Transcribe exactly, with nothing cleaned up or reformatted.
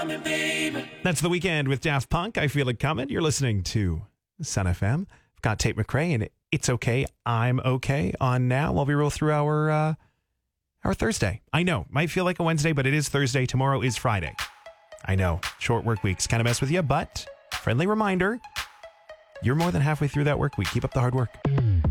coming, baby. That's The Weekend with Daft Punk. I Feel It Coming. You're listening to Sun F M. I've got Tate McRae and It's Okay, I'm Okay on now while we roll through our, uh, our Thursday. I know, might feel like a Wednesday, but it is Thursday. Tomorrow is Friday. I know, short work weeks kind of mess with you, but friendly reminder, you're more than halfway through that work week. Keep up the hard work.